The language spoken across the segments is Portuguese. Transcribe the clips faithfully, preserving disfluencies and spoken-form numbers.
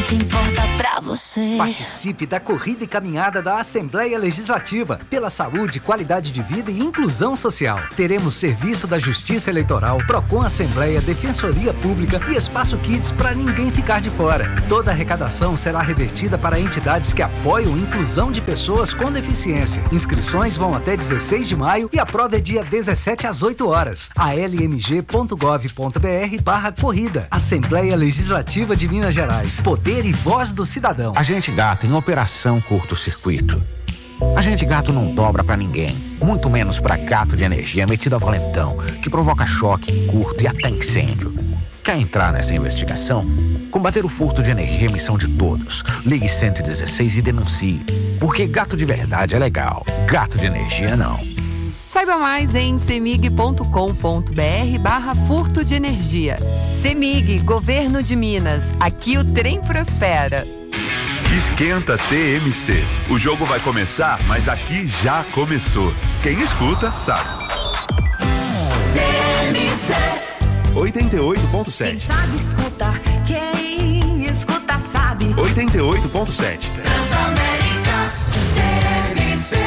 que importa pra você. Participe da corrida e caminhada da Assembleia Legislativa pela saúde, qualidade de vida e inclusão social. Teremos serviço da Justiça Eleitoral, Procon Assembleia, Defensoria Pública e Espaço Kids para ninguém ficar de fora. Toda a arrecadação será revertida para entidades que apoiam a inclusão de pessoas com deficiência. Inscrições vão até dezesseis de maio e a prova é dia dezessete às oito horas. a l m g ponto gov ponto b r barra corrida. Assembleia Legislativa de Minas Gerais. Poder e voz do cidadão. Agente Gato em operação curto-circuito. Agente Gato não dobra pra ninguém, muito menos pra gato de energia metido a valentão, que provoca choque, curto e até incêndio. Quer entrar nessa investigação? Combater o furto de energia é missão de todos. Ligue cento e dezesseis e denuncie. Porque gato de verdade é legal, gato de energia não. Saiba mais em cemig ponto com ponto b r barra furto de energia. Cemig, Governo de Minas. Aqui o trem prospera. Esquenta T M C. O jogo vai começar, mas aqui já começou. Quem escuta, sabe. T M C oitenta e oito ponto sete. Quem sabe escutar, quem escuta sabe. oitenta e oito ponto sete. Transamérica T M C.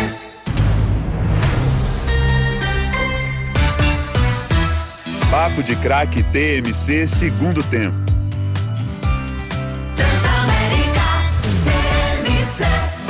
Papo de Craque T M C, segundo tempo. Transamérica T M C.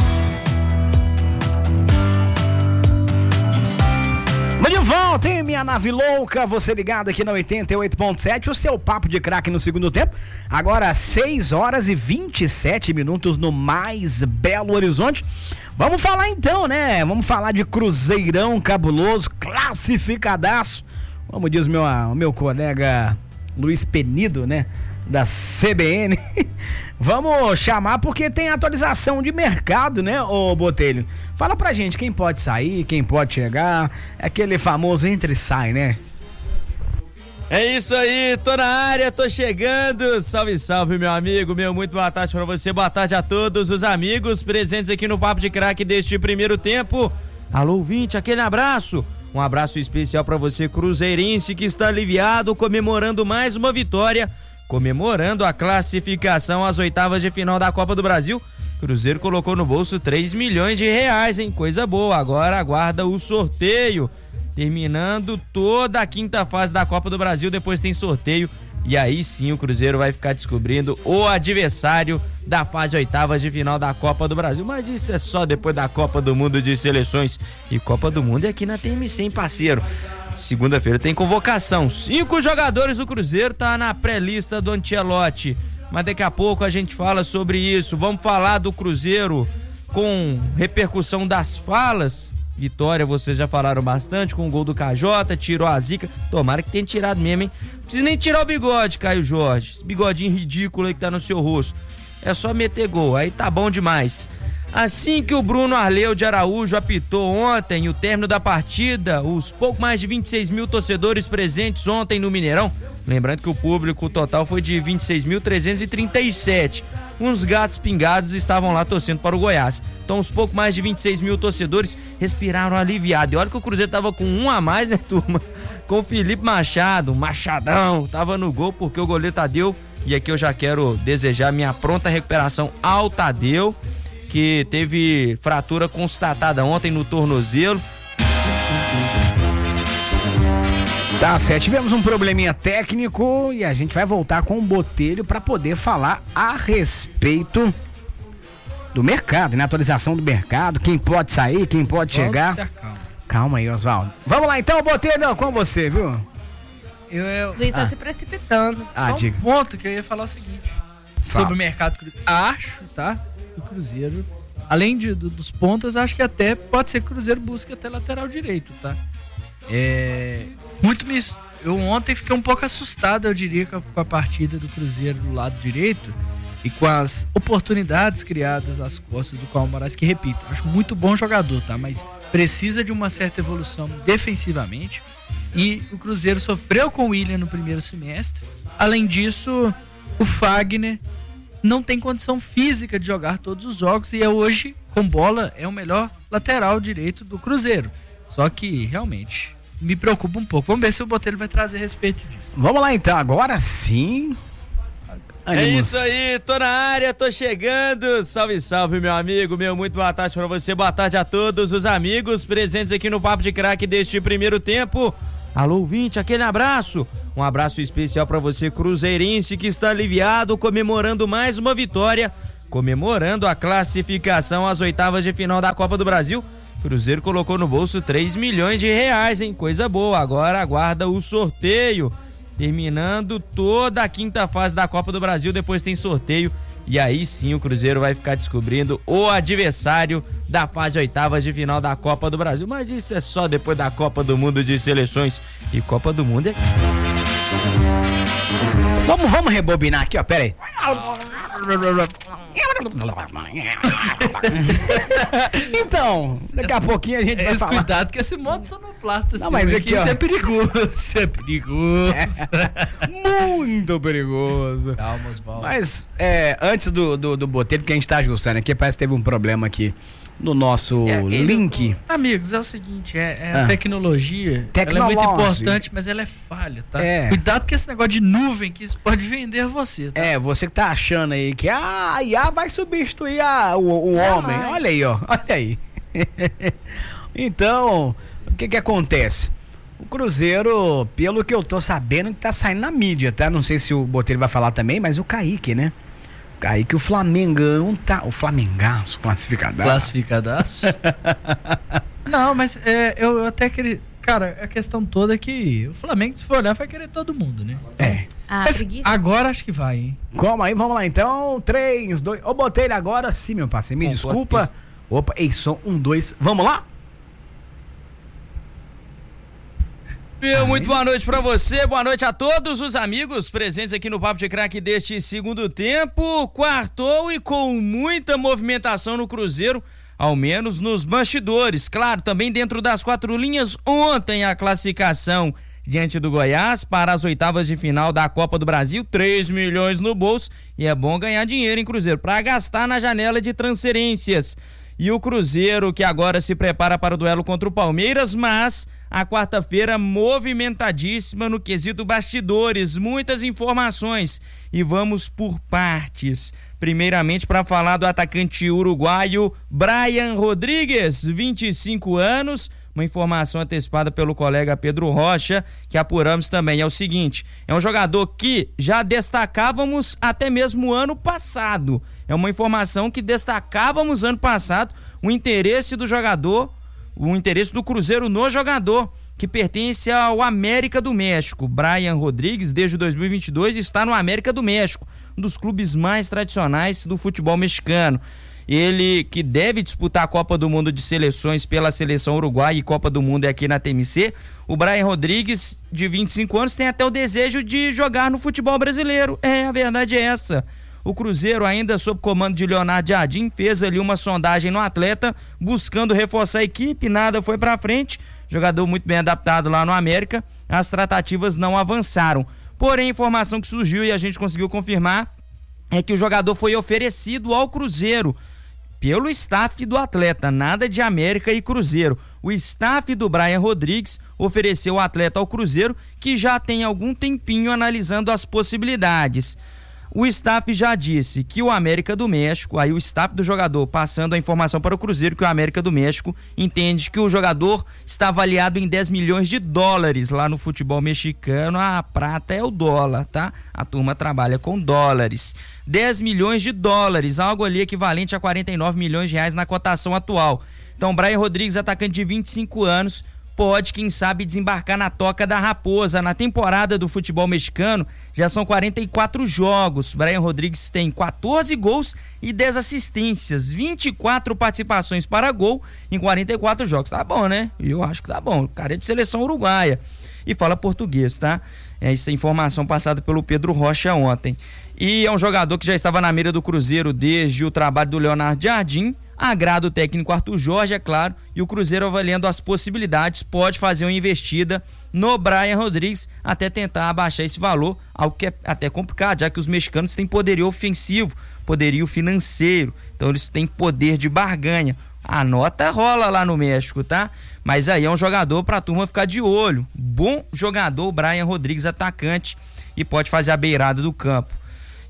Mas de volta, hein, minha nave louca, você ligado aqui na oitenta e oito ponto sete, o seu Papo de Craque no segundo tempo. Agora seis horas e vinte e sete minutos no mais Belo Horizonte. Vamos falar então, né? Vamos falar de Cruzeirão cabuloso, classificadaço. Como diz meu, o meu colega Luiz Penido, né? Da C B N. Vamos chamar porque tem atualização de mercado, né, ô Botelho? Fala pra gente quem pode sair, quem pode chegar. É aquele famoso entra e sai, né? É isso aí, tô na área, tô chegando. Salve, salve, meu amigo, meu muito boa tarde pra você, boa tarde a todos os amigos presentes aqui no Papo de Craque deste primeiro tempo. Alô, ouvinte, aquele abraço. Um abraço especial pra você, cruzeirense, que está aliviado, comemorando mais uma vitória, comemorando a classificação às oitavas de final da Copa do Brasil. Cruzeiro colocou no bolso três milhões de reais, hein? Coisa boa. Agora aguarda o sorteio. Terminando toda a quinta fase da Copa do Brasil, depois tem sorteio. E aí sim o Cruzeiro vai ficar descobrindo o adversário da fase oitavas de final da Copa do Brasil. Mas isso é só depois da Copa do Mundo de Seleções. E Copa do Mundo é aqui na T M C, hein, parceiro? Segunda-feira tem convocação. Cinco jogadores do Cruzeiro tá na pré-lista do Ancelotti. Mas daqui a pouco a gente fala sobre isso. Vamos falar do Cruzeiro com repercussão das falas. Vitória, vocês já falaram bastante, com o gol do K J, tirou a zica. Tomara que tenha tirado mesmo, hein? Não precisa nem tirar o bigode, Caio Jorge. Esse bigodinho ridículo aí que tá no seu rosto. É só meter gol, aí tá bom demais. Assim que o Bruno Arleu de Araújo apitou ontem o término da partida, os pouco mais de vinte e seis mil torcedores presentes ontem no Mineirão, lembrando que o público total foi de vinte e seis mil trezentos e trinta e sete, uns gatos pingados estavam lá torcendo para o Goiás. Então os pouco mais de vinte e seis mil torcedores respiraram aliviado. E olha que o Cruzeiro tava com um a mais, né, turma? Com o Felipe Machado, Machadão, tava no gol porque o goleiro Tadeu, e aqui eu já quero desejar minha pronta recuperação ao Tadeu, que teve fratura constatada ontem no tornozelo. Tá certo, tivemos um probleminha técnico e a gente vai voltar com o Botelho para poder falar a respeito do mercado, né? Atualização do mercado, quem pode sair, quem pode Osvaldo chegar. Calma aí, Osvaldo. Vamos lá então, Botelho, com você, viu? Eu, eu... Luiz tá Ah. se precipitando. Ah, Só um diga. ponto que eu ia falar o seguinte. Fala. Sobre o mercado. Acho, tá? Que o Cruzeiro, além de, do, dos pontas, acho que até pode ser que o Cruzeiro busque até lateral direito, tá? É... Muito me... Eu ontem fiquei um pouco assustado, eu diria, com a, com a partida do Cruzeiro do lado direito e com as oportunidades criadas às costas do Cauã Moraes, que, repito, acho muito bom jogador, tá? Mas precisa de uma certa evolução defensivamente. E o Cruzeiro sofreu com o William no primeiro semestre. Além disso, o Fagner não tem condição física de jogar todos os jogos e é hoje, com bola, é o melhor lateral direito do Cruzeiro. Só que, realmente, me preocupa um pouco. Vamos ver se o Botelho vai trazer a respeito disso. Vamos lá então, agora sim. É isso aí, tô na área, tô chegando. Salve, salve, meu amigo, meu muito boa tarde pra você, boa tarde a todos os amigos presentes aqui no Papo de Craque deste primeiro tempo. Alô, ouvinte, aquele abraço. Um abraço especial pra você, cruzeirense, que está aliviado, comemorando mais uma vitória, comemorando a classificação às oitavas de final da Copa do Brasil. Cruzeiro colocou no bolso três milhões de reais, hein? Coisa boa, agora aguarda o sorteio. Terminando toda a quinta fase da Copa do Brasil, depois tem sorteio e aí sim o Cruzeiro vai ficar descobrindo o adversário da fase oitavas de final da Copa do Brasil. Mas isso é só depois da Copa do Mundo de Seleções. E Copa do Mundo é... Vamos, vamos rebobinar aqui, ó, pera aí. Então, daqui a pouquinho a gente vai falar. Cuidado que esse modo sonoplasta, não, mas aqui, isso ó, é perigoso, isso é perigoso. É, muito perigoso. Calma, Osvaldo. Mas, é, antes do, do, do boteiro, porque a gente tá ajustando aqui, parece que teve um problema aqui no nosso é, ele, link. Amigos, é o seguinte, é, é ah. a tecnologia, ela é muito importante, mas ela é falha, tá? É. Cuidado com esse negócio de nuvem, que isso pode vender você, tá? É, você que tá achando aí que ah, a I A vai substituir a, o, o é homem. mais. Olha aí, ó, olha aí. Então, o que que acontece? O Cruzeiro, pelo que eu tô sabendo, que tá saindo na mídia, tá? Não sei se o Botelho vai falar também, mas o Kaique, né? Kaique, o Flamengão tá. O Flamengaço, classificadaço. Classificadaço? Não, mas é, eu até queria. Cara, a questão toda é que o Flamengo, se for olhar, vai querer todo mundo, né? É. Ah, mas preguiça. agora acho que vai, hein? Como aí? Vamos lá então. três, dois. Ô, Botelho, agora sim, meu parceiro. Me Bom, desculpa. Opa, ei, som um, dois. Vamos lá? Meu, muito boa noite pra você, boa noite a todos os amigos presentes aqui no Papo de Craque deste segundo tempo. Quartou e com muita movimentação no Cruzeiro, ao menos nos bastidores. Claro, também dentro das quatro linhas, ontem a classificação diante do Goiás para as oitavas de final da Copa do Brasil, três milhões no bolso, e é bom ganhar dinheiro em Cruzeiro, para gastar na janela de transferências. E o Cruzeiro que agora se prepara para o duelo contra o Palmeiras, mas a quarta-feira movimentadíssima no quesito bastidores, muitas informações e vamos por partes. Primeiramente para falar do atacante uruguaio Brian Rodrigues, vinte e cinco anos, uma informação antecipada pelo colega Pedro Rocha, que apuramos também. É o seguinte, é um jogador que já destacávamos até mesmo ano passado. É uma informação que destacávamos ano passado, o interesse do jogador, o interesse do Cruzeiro no jogador, que pertence ao América do México. Brian Rodrigues, desde dois mil e vinte e dois, está no América do México, um dos clubes mais tradicionais do futebol mexicano. Ele que deve disputar a Copa do Mundo de Seleções pela seleção uruguaia e Copa do Mundo é aqui na T M C. O Brian Rodrigues, de vinte e cinco anos, tem até o desejo de jogar no futebol brasileiro. É, a verdade é essa. O Cruzeiro, ainda sob comando de Leonardo Jardim, fez ali uma sondagem no atleta, buscando reforçar a equipe, nada foi pra frente. Jogador muito bem adaptado lá no América, as tratativas não avançaram. Porém, a informação que surgiu e a gente conseguiu confirmar é que o jogador foi oferecido ao Cruzeiro pelo staff do atleta, nada de América e Cruzeiro. O staff do Brian Rodrigues ofereceu o atleta ao Cruzeiro, que já tem algum tempinho analisando as possibilidades. O staff já disse que o América do México, aí o staff do jogador passando a informação para o Cruzeiro, que o América do México entende que o jogador está avaliado em dez milhões de dólares lá no futebol mexicano. A prata é o dólar, tá? A turma trabalha com dólares. dez milhões de dólares, algo ali equivalente a quarenta e nove milhões de reais na cotação atual. Então, Brian Rodrigues, atacante de vinte e cinco anos, pode, quem sabe, desembarcar na Toca da Raposa. Na temporada do futebol mexicano, já são quarenta e quatro jogos. Brian Rodrigues tem quatorze gols e dez assistências, vinte e quatro participações para gol em quarenta e quatro jogos. Tá bom, né? Eu acho que tá bom. O cara é de seleção uruguaia e fala português, tá? É essa informação passada pelo Pedro Rocha ontem. E é um jogador que já estava na mira do Cruzeiro desde o trabalho do Leonardo Jardim. Agrada o técnico Arthur Jorge, é claro, e o Cruzeiro, avaliando as possibilidades, pode fazer uma investida no Brian Rodrigues até tentar abaixar esse valor, algo que é até complicado, já que os mexicanos têm poderio ofensivo, poderio financeiro, então eles têm poder de barganha. A nota rola lá no México, tá? Mas aí é um jogador pra turma ficar de olho. Bom jogador, o Brian Rodrigues, atacante, e pode fazer a beirada do campo.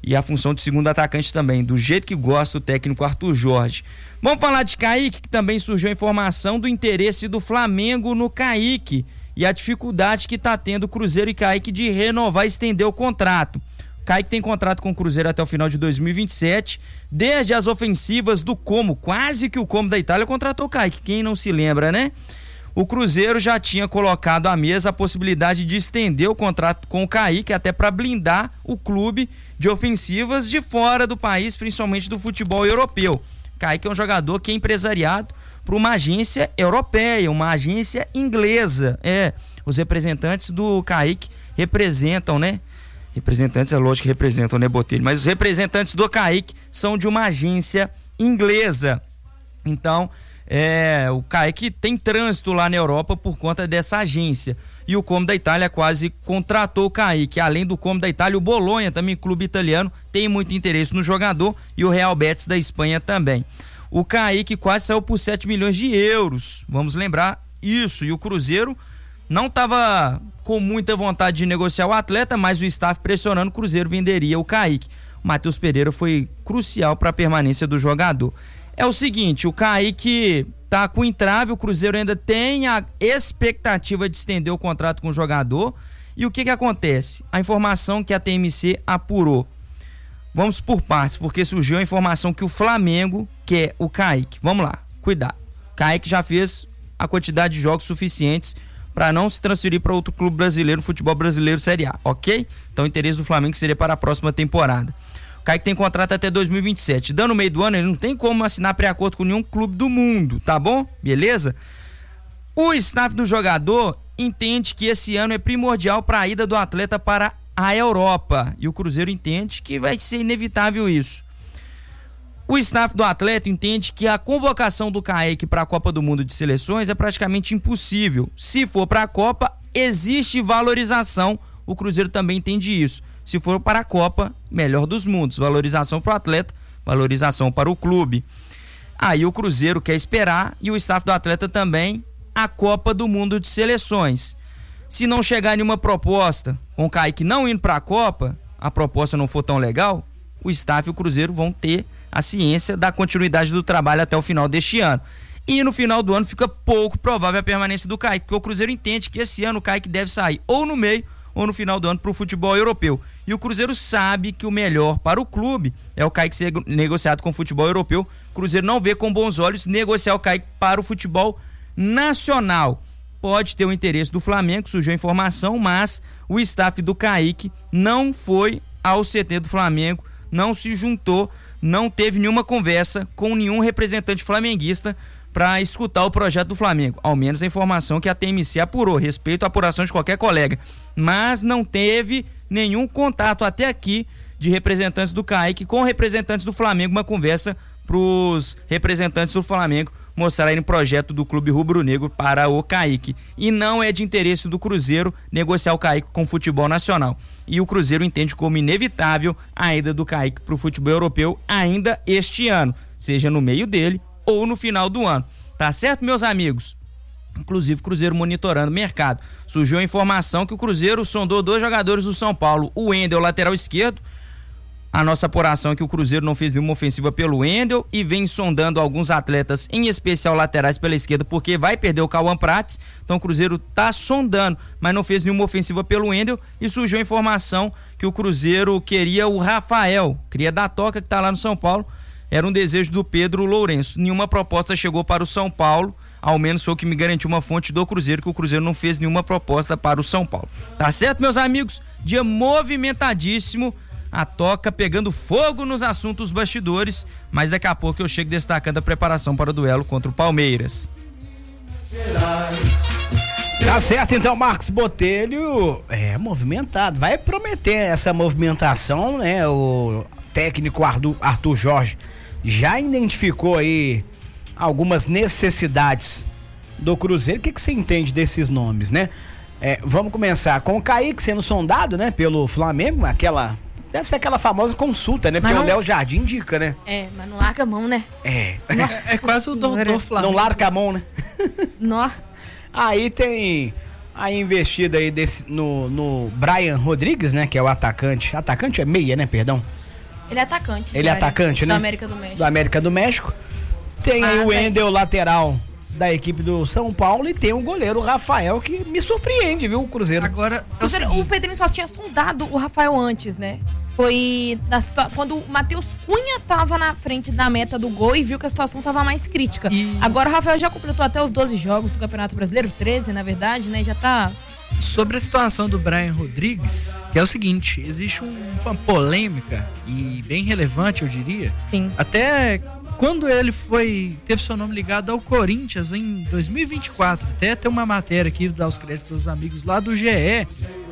e a função de segundo atacante também, do jeito que gosta o técnico Arthur Jorge. Vamos falar de Kaique, que também surgiu a informação do interesse do Flamengo no Kaique e a dificuldade que está tendo o Cruzeiro e Kaique de renovar e estender o contrato. Kaique tem contrato com o Cruzeiro até o final de dois mil e vinte e sete, desde as ofensivas do Como, quase que o Como da Itália contratou o Kaique, quem não se lembra, né? O Cruzeiro já tinha colocado à mesa a possibilidade de estender o contrato com o Kaique, até para blindar o clube de ofensivas de fora do país, principalmente do futebol europeu. Kaique é um jogador que é empresariado por uma agência europeia, uma agência inglesa. É, os representantes do Kaique representam, né? Representantes, é lógico que representam, né, Botelho? Mas os representantes do Kaique são de uma agência inglesa. Então, é, o Kaique tem trânsito lá na Europa por conta dessa agência. E o Como da Itália quase contratou o Kaique. Além do Como da Itália, o Bolonha, também clube italiano, tem muito interesse no jogador, e o Real Betis da Espanha também. O Kaique quase saiu por sete milhões de euros, vamos lembrar isso. E o Cruzeiro não estava com muita vontade de negociar o atleta, mas o staff pressionando, o Cruzeiro venderia o Kaique. O Matheus Pereira foi crucial para a permanência do jogador. É o seguinte, o Kaique tá com entrave, o Cruzeiro ainda tem a expectativa de estender o contrato com o jogador. E o que que acontece? A informação que a T M C apurou. Vamos por partes, porque surgiu a informação que o Flamengo quer o Kaique. Vamos lá, cuidado. O Kaique já fez a quantidade de jogos suficientes para não se transferir para outro clube brasileiro, futebol brasileiro Série A, ok? Então o interesse do Flamengo seria para a próxima temporada. O Kaique tem contrato até dois mil e vinte e sete. Dando no meio do ano, ele não tem como assinar pré-acordo com nenhum clube do mundo, tá bom? Beleza? O staff do jogador entende que esse ano é primordial para a ida do atleta para a Europa. E o Cruzeiro entende que vai ser inevitável isso. O staff do atleta entende que a convocação do Kaique para a Copa do Mundo de Seleções é praticamente impossível. Se for para a Copa, existe valorização. O Cruzeiro também entende isso. Se for para a Copa, melhor dos mundos. Valorização para o atleta, valorização para o clube. Aí o Cruzeiro quer esperar, e o staff do atleta também, a Copa do Mundo de Seleções. Se não chegar nenhuma proposta com o Kaique não indo para a Copa, a proposta não for tão legal, o staff e o Cruzeiro vão ter a ciência da continuidade do trabalho até o final deste ano. E no final do ano fica pouco provável a permanência do Kaique, porque o Cruzeiro entende que esse ano o Kaique deve sair ou no meio ou no final do ano para o futebol europeu. E o Cruzeiro sabe que o melhor para o clube é o Kaique ser negociado com o futebol europeu. O Cruzeiro não vê com bons olhos negociar o Kaique para o futebol nacional. Pode ter o interesse do Flamengo, surgiu a informação, mas o staff do Kaique não foi ao C T do Flamengo, não se juntou, não teve nenhuma conversa com nenhum representante flamenguista para escutar o projeto do Flamengo, ao menos a informação que a T M C apurou, respeito à apuração de qualquer colega, mas não teve nenhum contato até aqui de representantes do Kaique com representantes do Flamengo, uma conversa para os representantes do Flamengo mostrarem o projeto do clube rubro-negro para o Kaique. E não é de interesse do Cruzeiro negociar o Kaique com o futebol nacional. E o Cruzeiro entende como inevitável a ida do Kaique para o futebol europeu ainda este ano, seja no meio dele ou no final do ano. Tá certo, meus amigos? Inclusive o Cruzeiro monitorando o mercado. Surgiu a informação que o Cruzeiro sondou dois jogadores do São Paulo, o Wendel, lateral esquerdo. A nossa apuração é que o Cruzeiro não fez nenhuma ofensiva pelo Wendel e vem sondando alguns atletas, em especial laterais pela esquerda, porque vai perder o Cauã Prates. Então o Cruzeiro tá sondando, mas não fez nenhuma ofensiva pelo Wendel, e surgiu a informação que o Cruzeiro queria o Rafael, queria da Toca, que tá lá no São Paulo. Era um desejo do Pedro Lourenço. Nenhuma proposta chegou para o São Paulo, ao menos foi o que me garantiu uma fonte do Cruzeiro, que o Cruzeiro não fez nenhuma proposta para o São Paulo. Tá certo, meus amigos? Dia movimentadíssimo. A Toca pegando fogo nos assuntos bastidores, mas daqui a pouco eu chego destacando a preparação para o duelo contra o Palmeiras. Tá certo, então, Marcos Botelho é movimentado, vai prometer essa movimentação, né? O técnico Arthur, Arthur Jorge já identificou aí algumas necessidades do Cruzeiro. O que que você entende desses nomes, né? É, vamos começar com o Kaique sendo sondado, né? Pelo Flamengo, aquela... Deve ser aquela famosa consulta, né? Porque não... o Léo Jardim indica, né? É, mas não larga a mão, né? É. É, é quase o doutor Flamengo. Não larga a mão, né? Nó. Aí tem a investida aí desse, no, no Brian Rodrigues, né? Que é o atacante. Atacante é meia, né? Perdão. Ele é atacante. Ele é área, atacante, né? Da América do México. Do América do México. Tem aí Ah, o sei. Wendel, lateral da equipe do São Paulo, e tem o goleiro Rafael, que me surpreende, viu, o Cruzeiro. Agora, O, Cruzeiro- o Pedrinho só tinha sondado o Rafael antes, né? Foi na situa- quando o Matheus Cunha tava na frente da meta do gol e viu que a situação tava mais crítica. E- Agora o Rafael já completou até os doze jogos do Campeonato Brasileiro, treze, na verdade, né? Já tá... sobre a situação do Brian Rodrigues, que é o seguinte, existe um- uma polêmica, e bem relevante, eu diria, Sim. até quando ele foi teve seu nome ligado ao Corinthians em dois mil e vinte e quatro. Até tem uma matéria aqui, dar os créditos aos amigos lá do G E,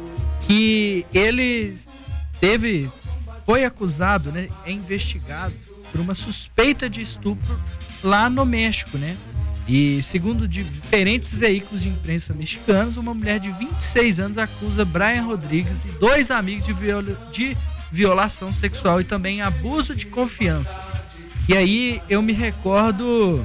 que ele teve, foi acusado, né, é investigado por uma suspeita de estupro lá no México, né? E segundo diferentes veículos de imprensa mexicanos, uma mulher de vinte e seis anos acusa Brian Rodrigues e dois amigos de, viola, de violação sexual e também abuso de confiança. E aí eu me recordo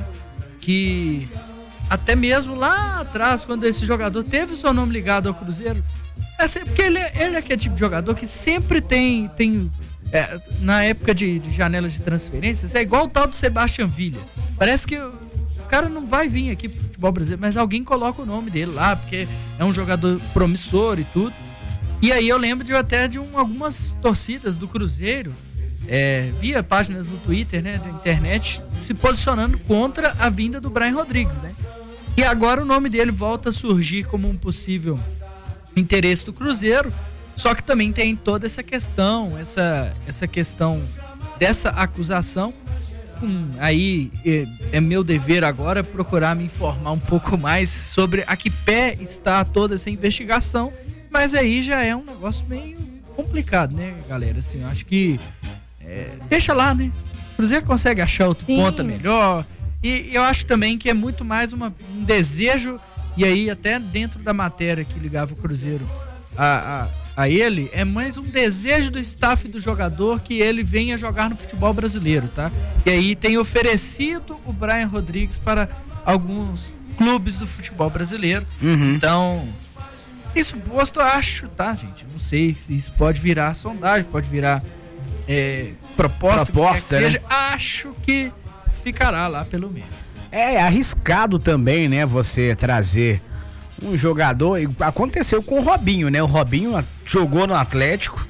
que até mesmo lá atrás, quando esse jogador teve o seu nome ligado ao Cruzeiro, é sempre, porque ele, ele é aquele tipo de jogador que sempre tem, tem é, na época de, de janela de transferências, é igual o tal do Sebastião Villa. Parece que o cara não vai vir aqui pro futebol brasileiro, mas alguém coloca o nome dele lá, porque é um jogador promissor e tudo. E aí eu lembro de até de um, algumas torcidas do Cruzeiro, é, via páginas no Twitter, né, da internet, se posicionando contra a vinda do Brian Rodrigues, né? E agora o nome dele volta a surgir como um possível interesse do Cruzeiro, só que também tem toda essa questão, essa, essa questão dessa acusação. Hum, aí é, é meu dever agora procurar me informar um pouco mais sobre a que pé está toda essa investigação, mas aí já é um negócio meio complicado, né, galera? Assim, eu acho que é, deixa lá, né? O Cruzeiro consegue achar outro Sim. ponta melhor, e eu acho também que é muito mais uma, um desejo, e aí até dentro da matéria que ligava o Cruzeiro a, a, a ele, é mais um desejo do staff do jogador que ele venha jogar no futebol brasileiro, tá? E aí tem oferecido o Brian Rodrigues para alguns clubes do futebol brasileiro. Uhum. Então, isso posto eu acho, tá, gente? Não sei se isso pode virar sondagem, pode virar é, proposta, Proposta, que né? seja. Acho que ficará lá pelo menos. É arriscado também, né, você trazer um jogador. Aconteceu com o Robinho, né? O Robinho jogou no Atlético,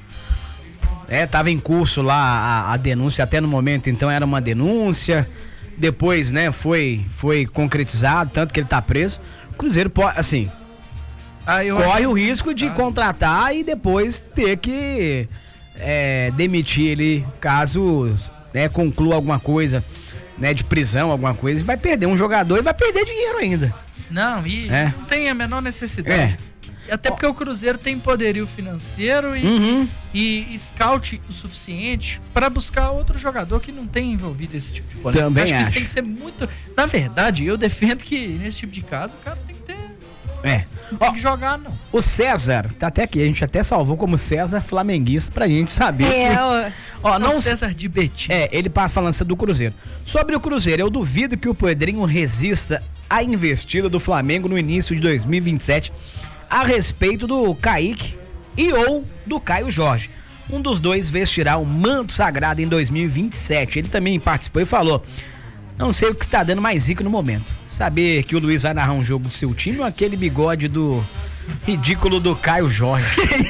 é, tava em curso lá a, a denúncia, até no momento então era uma denúncia, depois, né, foi, foi concretizado, tanto que ele tá preso. O Cruzeiro pode, assim, Ah, eu corre acho o que risco de está. contratar e depois ter que é, demitir ele caso, né, conclua alguma coisa, né, de prisão, alguma coisa, e vai perder um jogador e vai perder dinheiro ainda. Não, e É. não tem a menor necessidade. Até porque o Cruzeiro tem poderio financeiro e, Uhum. e, e scout o suficiente para buscar outro jogador que não tenha envolvido esse tipo de polêmica. Também acho que isso acho. tem que ser muito. Na verdade, eu defendo que nesse tipo de caso o cara tem que ter. É. Não tem Ó, que jogar, não. o César, tá até aqui, a gente até salvou como César flamenguista pra gente saber. É, que- ó, Ó, Não, não César de Betim. É, ele passa falando do Cruzeiro. Sobre o Cruzeiro, eu duvido que o Pedrinho resista à investida do Flamengo no início de dois mil e vinte e sete a respeito do Kaique e ou do Caio Jorge. Um dos dois vestirá o manto sagrado em dois mil e vinte e sete. Ele também participou e falou: não sei o que está dando mais zica no momento. Saber que o Luiz vai narrar um jogo do seu time ou aquele bigode do ridículo do Caio Jorge?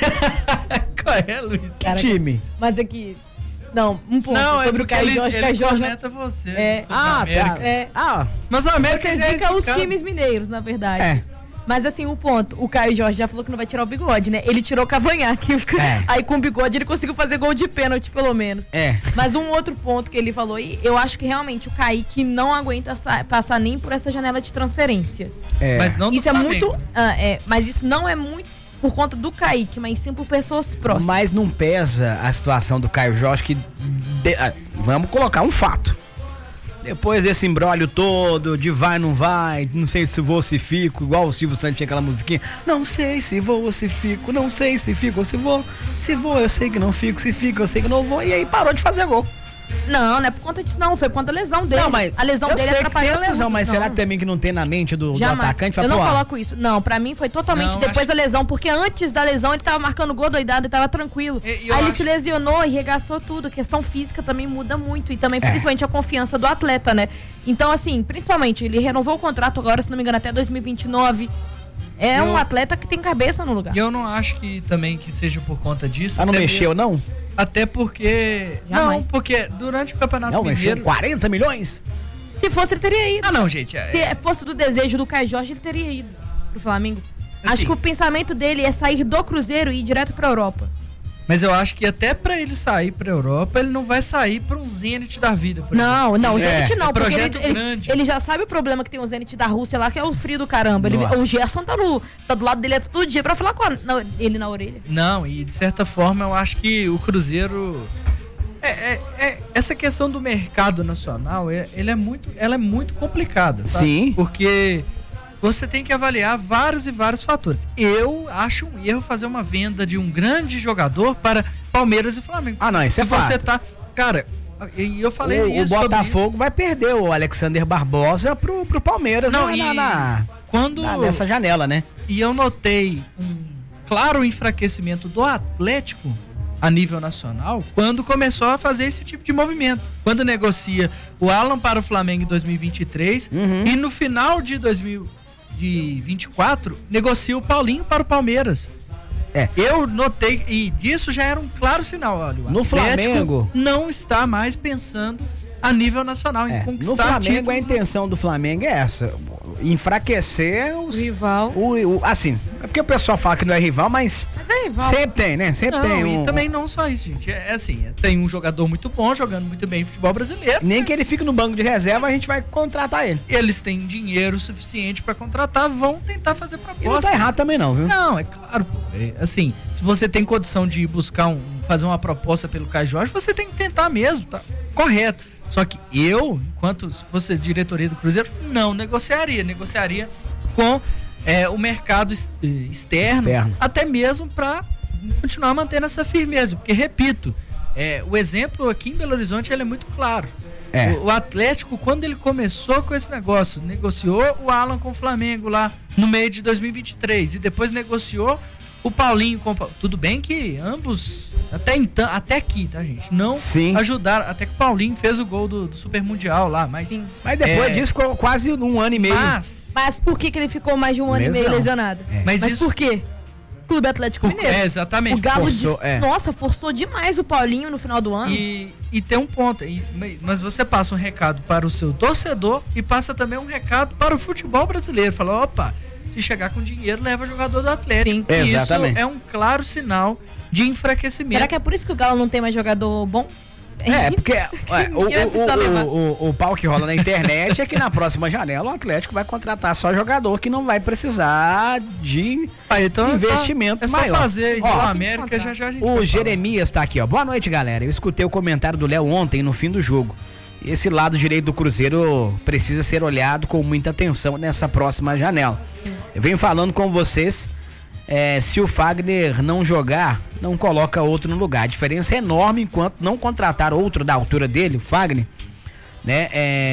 Qual é, Luiz? Que Caraca. time? mas aqui... Não, um ponto Não, é sobre o porque Caio ele, Jorge. ele Caio Jorge corneta você. É. sobre a Ah, América. tá. É. Ah, Mas o América Você já é zica os zicado. times mineiros, na verdade. É. Mas assim, um ponto. O Caio Jorge já falou que não vai tirar o bigode, né? Ele tirou o cavanhaque. É. Aí com o bigode ele conseguiu fazer gol de pênalti, pelo menos. é. Mas um outro ponto que ele falou, e eu acho que realmente o Kaique não aguenta sa- passar nem por essa janela de transferências. É. Mas não do Isso é Flamengo. muito. ah, é, mas isso não é muito por conta do Kaique, mas sim por pessoas próximas. Mas não pesa a situação do Caio Jorge que... de- ah, vamos colocar um fato. Depois desse imbróglio todo, de vai, não vai, não sei se vou, se fico, igual o Silvio Santos tinha aquela musiquinha. Não sei se vou ou se fico, não sei se fico ou se vou. Se vou, eu sei que não fico, se fico, eu sei que não vou. E aí parou de fazer gol. Não, não é por conta disso não, foi por conta da lesão dele. Não, mas a lesão eu dele sei que tem atrapalhou a lesão, tudo. mas Não. será que também que não tem na mente do, do Jamais. atacante? Eu Fala, não pô, coloco isso. Não, pra mim foi totalmente Não, depois acho- da lesão, porque antes da lesão ele tava marcando gol doidado, ele tava tranquilo. E- e Aí eu ele acho- se lesionou e regaçou tudo. A questão física também muda muito e também É. principalmente a confiança do atleta, né? Então assim, principalmente, ele renovou o contrato agora, se não me engano, até dois mil e vinte e nove. É Eu- um atleta que tem cabeça no lugar. E eu não acho que também que seja por conta disso. Ah, não até mexeu, não? mesmo- Até porque. Jamais. Não, porque durante o Campeonato Não, mexeu Mineiro. quarenta milhões? Se fosse, ele teria ido. Ah, não, gente. é- Se fosse do desejo do Caio Jorge, ele teria ido pro Flamengo. Assim. Acho que o pensamento dele é sair do Cruzeiro e ir direto pra Europa. Mas eu acho que até pra ele sair pra Europa, ele não vai sair pra um Zenit da vida. por Não, exemplo. não, o É, Zenit não, é porque projeto ele, ele, grande. ele já sabe o problema que tem o Zenit da Rússia lá, que é o frio do caramba. Ele- Nossa. o Gerson tá, no, tá do lado dele todo dia pra falar com a- na- ele na orelha. Não, e de certa forma eu acho que o Cruzeiro. É, é- é- essa questão do mercado nacional, é, ele é muito, ela é muito complicada. Sabe? Sim. Porque você tem que avaliar vários e vários fatores. Eu acho um erro fazer uma venda de um grande jogador para Palmeiras e Flamengo. Ah, não, isso é Se você fato. tá. Cara, e eu falei O, o isso. sobre Botafogo vai perder o Alexander Barbosa pro, pro Palmeiras Não, na, e na, na- quando. na- nessa janela, né? E eu notei um claro enfraquecimento do Atlético a nível nacional quando começou a fazer esse tipo de movimento. Quando negocia o Alan para o Flamengo em dois mil e vinte e três Uhum. e no final de dois mil e vinte e quatro negocia o Paulinho para o Palmeiras. É. Eu notei, e disso já era um claro sinal. Olha, o No Atlético Flamengo- não está mais pensando a nível nacional em É, conquistar no Flamengo, títulos. a intenção do Flamengo é essa: enfraquecer os. O rival. O, o- assim, é porque o pessoal fala que não é rival, mas Mas é rival. sempre tem, né? Sempre Não, tem. e Um, também não só isso, gente. É, é assim, é, tem um jogador muito bom, jogando muito bem em futebol brasileiro. Nem que ele fique no banco de reserva, a gente vai contratar ele. Eles têm dinheiro suficiente pra contratar, vão tentar fazer E não propostas. tá errado também, não, viu? Não, é claro. Pô. É, assim, se você tem condição de buscar um, fazer uma proposta pelo Caio Jorge, você tem que tentar mesmo, tá? Correto. Só que eu, enquanto se fosse diretoria do Cruzeiro, não negociaria. Negociaria com é, o mercado ex- eh, externo, Externo. até mesmo para continuar mantendo essa firmeza. Porque, repito, é, o exemplo aqui em Belo Horizonte ele é muito claro. É. O, o Atlético, quando ele começou com esse negócio, negociou o Alan com o Flamengo lá no meio de dois mil e vinte e três e depois negociou o Paulinho com o Pa- Tudo bem que ambos, até então, até aqui, tá, gente? Não Sim. ajudaram. Até que o Paulinho fez o gol do, do Super Mundial lá, mas. Sim. Mas depois É. disso ficou quase um ano e meio. Mas. Mas por que, que ele ficou mais de um ano e meio Lesão. lesionado? É. Mas, Mas isso. por quê? Clube Atlético por- Mineiro. é, exatamente. O Galo, forçou, dis- é. nossa, forçou demais o Paulinho no final do ano. E, e tem um ponto, e- mas você passa um recado para o seu torcedor e passa também um recado para o futebol brasileiro. Fala, opa, se chegar com dinheiro, leva jogador do Atlético. Sim. E Exatamente. isso é um claro sinal de enfraquecimento. Será que é por isso que o Galo não tem mais jogador bom? É, porque ué, o, Ninguém vai precisar o, levar. o, o, o pau que rola na internet é que na próxima janela o Atlético vai contratar só jogador que não vai precisar de Ah, então é só- investimento é só, maior. fazer Ó, igual a fim de América, contrato. já já a gente vai O falar. Jeremias tá aqui, ó. Boa noite, galera. Eu escutei o comentário do Léo ontem no fim do jogo. Esse lado direito do Cruzeiro precisa ser olhado com muita atenção nessa próxima janela. Eu venho falando com vocês, é, se o Fagner não jogar, não coloca outro no lugar. A diferença é enorme enquanto não contratar outro da altura dele, o Fagner, né?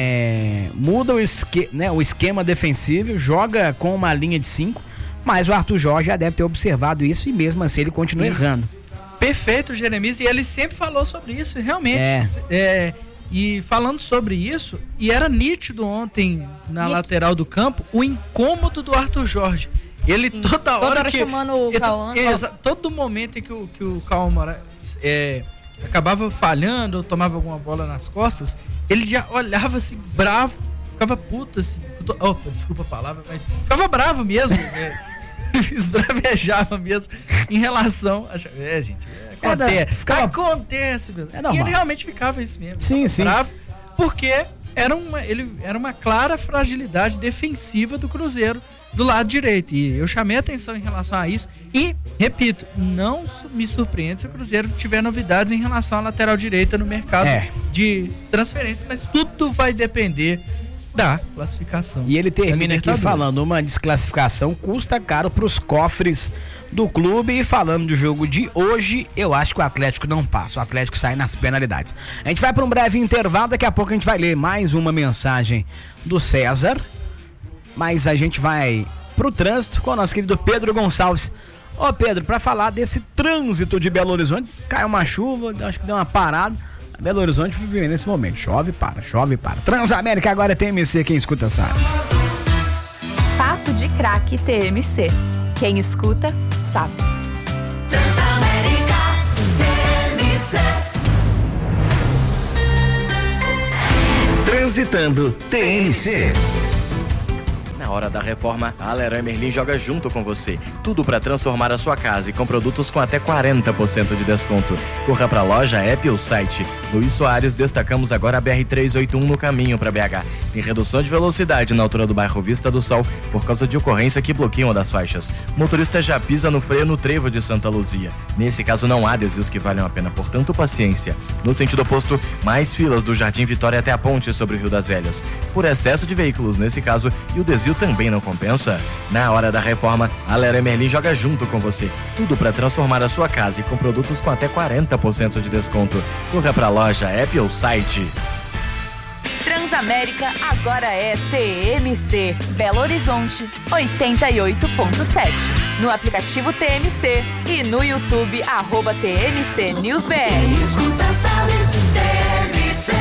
É, muda o, esque, né, o esquema defensivo, joga com uma linha de cinco, mas o Arthur Jorge já deve ter observado isso e mesmo assim ele continua E- errando. Perfeito, Jeremias, e ele sempre falou sobre isso, realmente. É. É, e falando sobre isso, e era nítido ontem na E- lateral do campo o incômodo do Arthur Jorge. Ele Sim. toda hora, Toda hora que chamando o ele- Cauã. exa- todo momento em que o que o Cauã Moraes é, acabava falhando ou tomava alguma bola nas costas, ele já olhava assim bravo, ficava puto assim. puto- Opa, desculpa a palavra, mas ficava bravo mesmo. é, esbravejava mesmo em relação a, é, gente, é, É, da- acontece, ficava- acontece mesmo. É e normal. ele realmente ficava isso mesmo. Sim, ficava sim. bravo, porque era uma, ele, era uma clara fragilidade defensiva do Cruzeiro do lado direito. E eu chamei a atenção em relação a isso. E, repito, não su- me surpreende se o Cruzeiro tiver novidades em relação à lateral direita no mercado É. de transferência, mas tudo vai depender Dá, classificação. E ele termina aqui Libertadores. falando, uma desclassificação custa caro pros cofres do clube. E falando do jogo de hoje, eu acho que o Atlético não passa. O Atlético sai nas penalidades. A gente vai para um breve intervalo, daqui a pouco a gente vai ler mais uma mensagem do César. Mas a gente vai pro trânsito com o nosso querido Pedro Gonçalves. Ô Pedro, pra falar desse trânsito de Belo Horizonte, caiu uma chuva, acho que deu uma parada. Belo Horizonte vive nesse momento, chove e para, chove e para. Transamérica agora é T M C, quem escuta sabe. Papo de Craque T M C, quem escuta sabe. Transamérica T M C. Transitando T M C. Na hora da reforma, a Leroy Merlin joga junto com você. Tudo para transformar a sua casa e com produtos com até quarenta por cento de desconto. Corra para a loja, app ou site. Luiz Soares, destacamos agora a B R trezentos e oitenta e um no caminho para B H. Tem redução de velocidade na altura do bairro Vista do Sol por causa de ocorrência que bloqueia uma das faixas. O motorista já pisa no freio no trevo de Santa Luzia. Nesse caso não há desvios que valham a pena, portanto paciência. No sentido oposto, mais filas do Jardim Vitória até a ponte sobre o Rio das Velhas. Por excesso de veículos nesse caso, e o desvio também não compensa? Na hora da reforma, a Leroy Merlin joga junto com você. Tudo para transformar a sua casa e com produtos com até quarenta por cento de desconto. Corra para a loja, app ou site. Transamérica agora é T M C, Belo Horizonte oitenta e oito ponto sete. No aplicativo T M C e no YouTube, arroba T M C News B R. Escuta, sabe, T M C.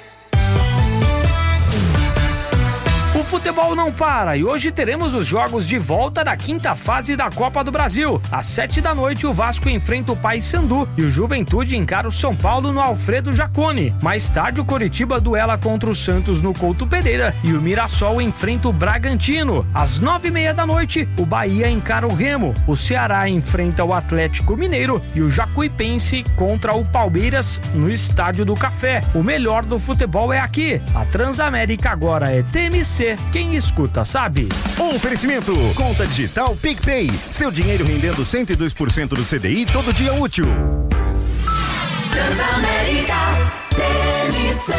O futebol não para e hoje teremos os jogos de volta da quinta fase da Copa do Brasil. Às sete da noite, o Vasco enfrenta o Paysandu e o Juventude encara o São Paulo no Alfredo Jaconi. Mais tarde, o Coritiba duela contra o Santos no Couto Pereira e o Mirassol enfrenta o Bragantino. Às nove e meia da noite, o Bahia encara o Remo, o Ceará enfrenta o Atlético Mineiro e o Jacuipense contra o Palmeiras no Estádio do Café. O melhor do futebol é aqui. A Transamérica agora é T M C. Quem escuta sabe. Oferecimento, conta digital PicPay. Seu dinheiro rendendo cento e dois por cento do C D I todo dia útil. Transamérica T M C.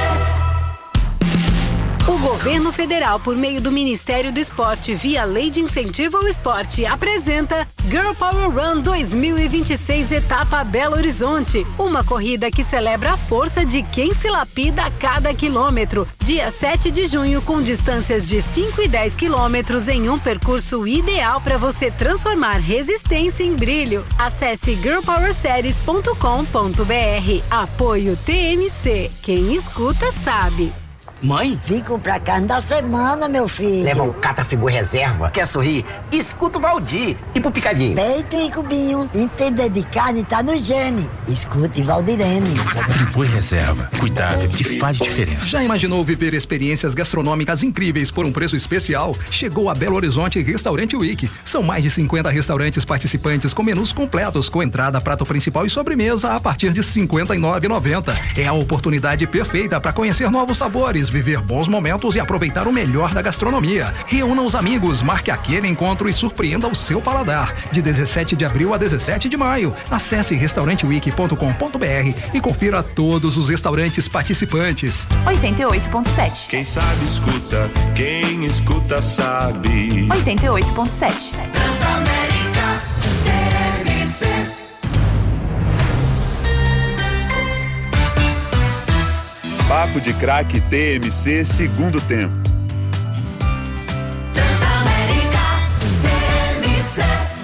O governo federal, por meio do Ministério do Esporte, via Lei de Incentivo ao Esporte, apresenta Girl Power Run dois mil e vinte e seis, etapa Belo Horizonte. Uma corrida que celebra a força de quem se lapida a cada quilômetro. Dia sete de junho, com distâncias de cinco e dez quilômetros em um percurso ideal para você transformar resistência em brilho. Acesse girl power series ponto com ponto b r. Apoio T M C. Quem escuta sabe. Mãe? Fico pra cá da semana, meu filho. Leva o Catafibu Reserva. Quer sorrir? Escuta o Valdir. E pro Picadinho? Peito e cubinho. Entender de carne tá no gene. Escute Valdirene. Fribu Reserva. Cuidado que faz diferença. Já imaginou viver experiências gastronômicas incríveis por um preço especial? Chegou a Belo Horizonte Restaurante Week. São mais de cinquenta restaurantes participantes com menus completos, com entrada, prato principal e sobremesa a partir de cinquenta e nove reais e noventa centavos. É a oportunidade perfeita para conhecer novos sabores, viver bons momentos e aproveitar o melhor da gastronomia. Reúna os amigos, marque aquele encontro e surpreenda o seu paladar. De dezessete de abril a dezessete de maio. Acesse restaurante week ponto com ponto b r e confira todos os restaurantes participantes. oitenta e oito ponto sete. Quem sabe escuta, quem escuta sabe. oitenta e oito ponto sete. Transamérica T M C. Papo de Craque T M C, segundo tempo. Transamérica T M C.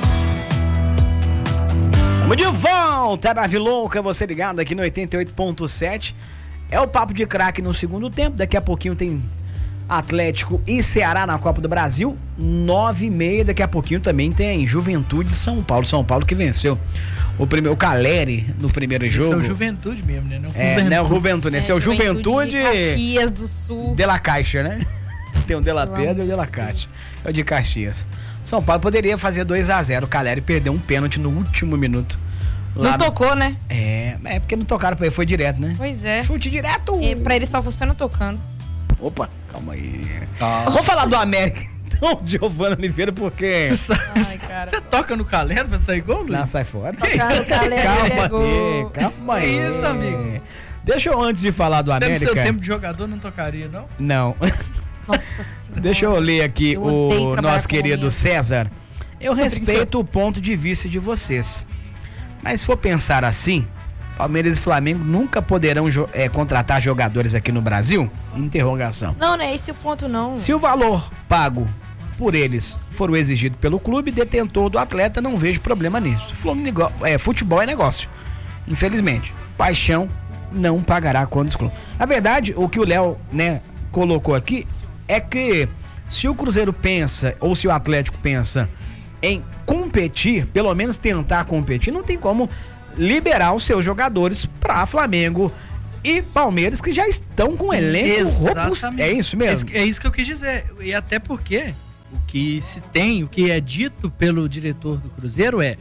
Tamo de volta na Vilouca, você ligado aqui no oitenta e oito ponto sete. É o Papo de Craque no segundo tempo. Daqui a pouquinho tem Atlético e Ceará na Copa do Brasil. Nove e meia, daqui a pouquinho também tem Juventude e São Paulo. São Paulo que venceu o primeiro, o Caleri no primeiro Esse jogo. é o Juventude mesmo, né? Não É, não é o Juventude, esse é, é o Juventude, Juventude de Caxias do Sul. de la Caixa, né? Tem o de la Pedra e o de la Caixa. É o de Caxias. São Paulo poderia fazer dois a zero. O Caleri perdeu um pênalti no último minuto. Não Lá tocou, no... né? É, é porque não tocaram pra ele, foi direto, né? Pois é. Chute direto! É, pra ele só funciona tocando. Opa, calma aí. Ah. Vamos falar do América. Então, Giovana Oliveira, porque... Você Ai, toca no Calero pra sair gol, Luiz? Não, sai fora. Tocar no Calero, calma é gol. aí, calma aí. Que isso, amigo? Deixa eu, antes de falar do Você América... no seu tempo de jogador não tocaria, não? Não. Nossa senhora. Deixa eu ler aqui Eu odeio o trabalhar nosso com querido homem. César. Eu Tô respeito brincando. o ponto de vista de vocês. Mas se for pensar assim, Palmeiras e Flamengo nunca poderão jo- é, contratar jogadores aqui no Brasil? Interrogação. Não, não é esse o ponto, não. Se o valor pago por eles for o exigido pelo clube detentor do atleta, não vejo problema nisso. Flamengo, é, futebol é negócio. Infelizmente, paixão não pagará quando exclui. Na verdade, o que o Léo, né, colocou aqui é que se o Cruzeiro pensa, ou se o Atlético pensa em competir, pelo menos tentar competir, não tem como liberar os seus jogadores para Flamengo e Palmeiras, que já estão com um elenco robusto. É isso mesmo? É isso que eu quis dizer. E até porque o que se tem, o que é dito pelo diretor do Cruzeiro é: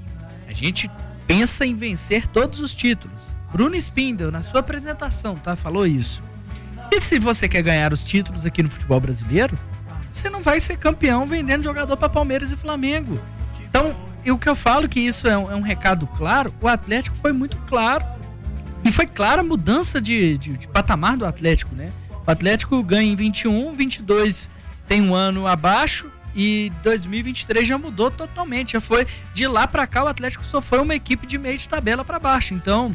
a gente pensa em vencer todos os títulos. Bruno Spindel, na sua apresentação, tá? Falou isso. E se você quer ganhar os títulos aqui no futebol brasileiro, você não vai ser campeão vendendo jogador para Palmeiras e Flamengo. Então, e o que eu falo que isso é um, é um recado claro, o Atlético foi muito claro. E foi clara a mudança de, de, de patamar do Atlético, né? O Atlético ganha em vinte e um, vinte e dois tem um ano abaixo e dois mil e vinte e três já mudou totalmente. Já foi de lá pra cá, o Atlético só foi uma equipe de meio de tabela pra baixo. Então,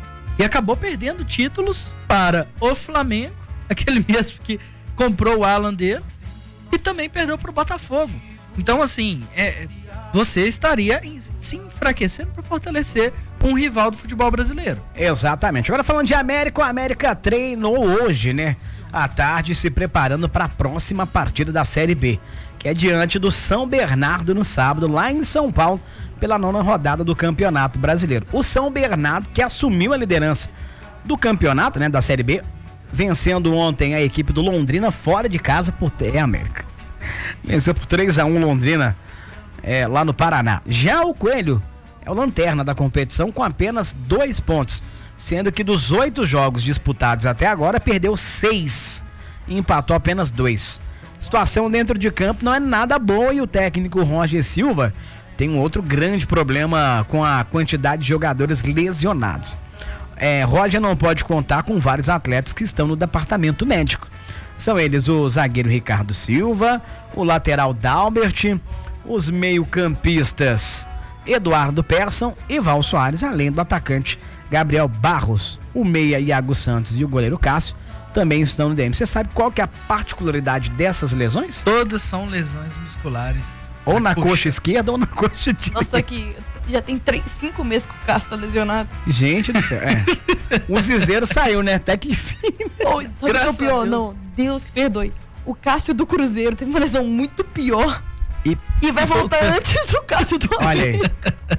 e acabou perdendo títulos para o Flamengo, aquele mesmo que comprou o Alan dele, e também perdeu pro Botafogo. Então, assim, é, você estaria em, se enfraquecendo para fortalecer um rival do futebol brasileiro. Exatamente. Agora falando de América, o América treinou hoje, né? À tarde, se preparando para a próxima partida da Série B, que é diante do São Bernardo no sábado, lá em São Paulo, pela nona rodada do Campeonato Brasileiro. O São Bernardo, que assumiu a liderança do campeonato, né, da Série B, vencendo ontem a equipe do Londrina fora de casa por é América. Venceu por três a um Londrina, é, lá no Paraná. Já o Coelho é o lanterna da competição com apenas dois pontos, sendo que dos oito jogos disputados até agora, perdeu seis e empatou apenas dois. Situação dentro de campo não é nada boa e o técnico Roger Silva tem um outro grande problema com a quantidade de jogadores lesionados. É, Roger não pode contar com vários atletas que estão no departamento médico. São eles o zagueiro Ricardo Silva, o lateral Dalbert, os meio-campistas Eduardo Persson e Val Soares, além do atacante Gabriel Barros, o meia Iago Santos e o goleiro Cássio também estão no D M. Você sabe qual que é a particularidade dessas lesões? Todas são lesões musculares. Ou na, na coxa. coxa esquerda ou na coxa direita. Nossa, que já tem três, cinco meses que o Cássio tá lesionado. Gente do céu, é. O Zizeiro saiu, né? Até que enfim. Oi, sabe o que é o pior? Não, Deus que perdoe. O Cássio do Cruzeiro teve uma lesão muito pior. E, e vai voltar antes do Cássio do América. Olha aí.